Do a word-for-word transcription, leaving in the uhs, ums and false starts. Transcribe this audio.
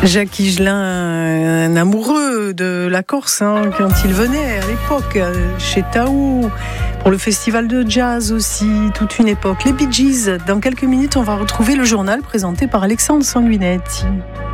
Jacques Higelin, un amoureux de la Corse, hein, quand il venait à l'époque chez Taou, pour le festival de jazz aussi, toute une époque. Les Bee Gees, dans quelques minutes, on va retrouver le journal présenté par Alexandre Sanguinetti.